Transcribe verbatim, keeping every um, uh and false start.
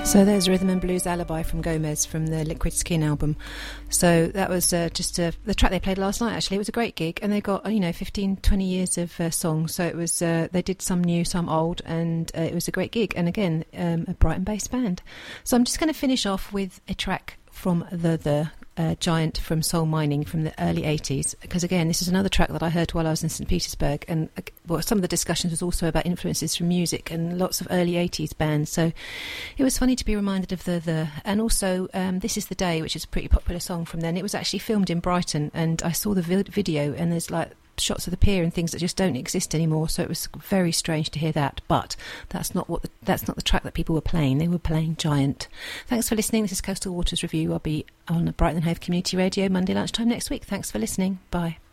So there's Rhythm and Blues Alibi from Gomez from the Liquid Skin album. So that was uh, just uh, the track they played last night, actually. It was a great gig, and they got, you know, fifteen, twenty years of uh, songs. So it was, uh, they did some new, some old, and uh, it was a great gig. And again, um, a Brighton-based band. So I'm just going to finish off with a track from The The uh, Giant from Soul Mining from the early eighties, because again, this is another track that I heard while I was in Saint Petersburg, and uh, well, some of the discussions was also about influences from music and lots of early eighties bands, so it was funny to be reminded of The The. And also um, This Is the Day, which is a pretty popular song from then. It was actually filmed in Brighton, and I saw the vi- video, and there's like shots of the pier and things that just don't exist anymore, so it was very strange to hear that. But that's not what the, that's not the track that people were playing. They were playing Giant. Thanks for listening. This is Coastal Waters Review. I'll be on Brighton and Hove Community Radio Monday lunchtime next week. Thanks for listening. Bye.